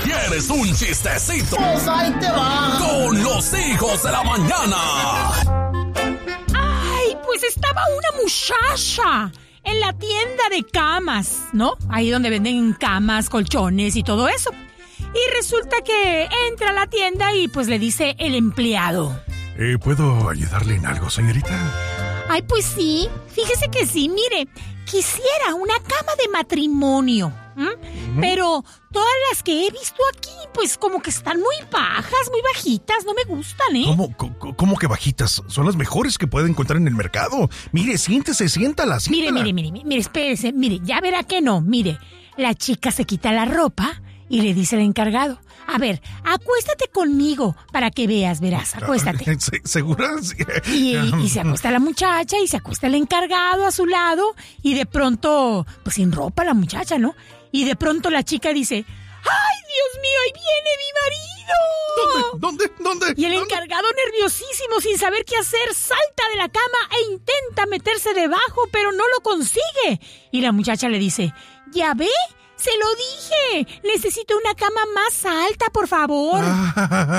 quieres un chistecito, pues ahí te va. con los hijos de la mañana. Ay, pues estaba una muchacha en la tienda de camas, ¿no? Ahí donde venden camas, colchones y todo eso. Y resulta que entra a la tienda y pues le dice el empleado: ¿Puedo ayudarle en algo, señorita? ay, pues sí, fíjese que sí, mire, quisiera una cama de matrimonio, pero todas las que he visto aquí, pues como que están muy bajas, muy bajitas, no me gustan, ¿eh? ¿Cómo que bajitas? Son las mejores que puede encontrar en el mercado. Mire, siéntala. Mire, espérese, mire, ya verá que no, mire, la chica se quita la ropa y le dice al encargado: a ver, acuéstate conmigo para que veas, verás, acuéstate. ¿Segura? Y se acuesta la muchacha y se acuesta el encargado a su lado y de pronto, pues sin ropa la muchacha, ¿no? Y de pronto la chica dice: ¡ay, Dios mío, ahí viene mi marido! ¿Dónde? Y el encargado, nerviosísimo, sin saber qué hacer, salta de la cama e intenta meterse debajo, pero no lo consigue. Y la muchacha le dice: ¿ya ve? ¡Se lo dije! Necesito una cama más alta, por favor.